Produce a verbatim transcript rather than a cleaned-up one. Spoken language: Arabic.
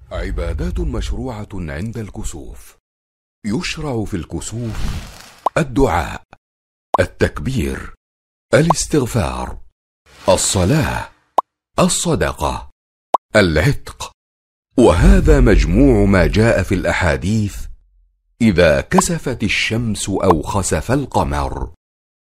عبادات مشروعة عند الكسوف. يشرع في الكسوف الدعاء، التكبير، الاستغفار، الصلاة، الصدقة، العتق. وهذا مجموع ما جاء في الأحاديث إذا كسفت الشمس أو خسف القمر.